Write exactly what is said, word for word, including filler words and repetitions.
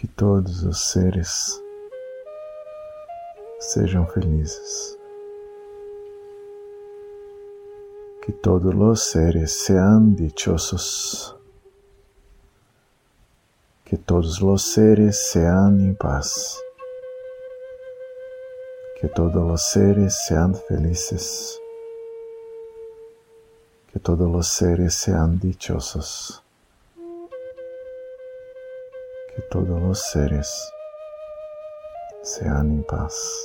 Que todos os seres sejam felizes. Que todos os seres sean dichosos. Que todos os seres sean em paz. Que todos os seres sean felices. Que todos os seres sean dichosos. Que todos os seres sean em paz.